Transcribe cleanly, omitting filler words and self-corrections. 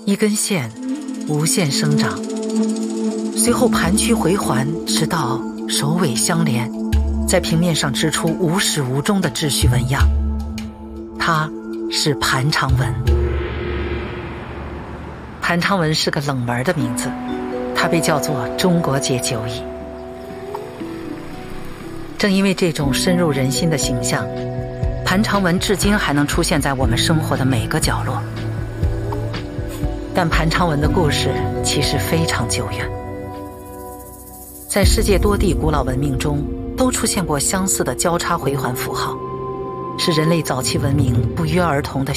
一根线无限生长，随后盘曲回环，直到首尾相连，在平面上织出无始无终的秩序纹样。它是盘长纹。盘长纹是个冷门的名字，它被叫做中国结9乙。正因为这种深入人心的形象，盘长纹至今还能出现在我们生活的每个角落。但盘长纹的故事其实非常久远，在世界多地古老文明中都出现过相似的交叉回环符号，是人类早期文明不约而同的